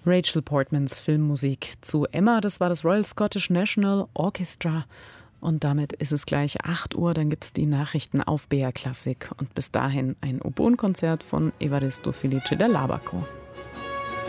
Rachel Portmans Filmmusik zu Emma, das war das Royal Scottish National Orchestra. Und damit ist es gleich 8 Uhr, dann gibt es die Nachrichten auf BR Klassik. Und bis dahin ein Oboenkonzert von Evaristo Felice da Labaco.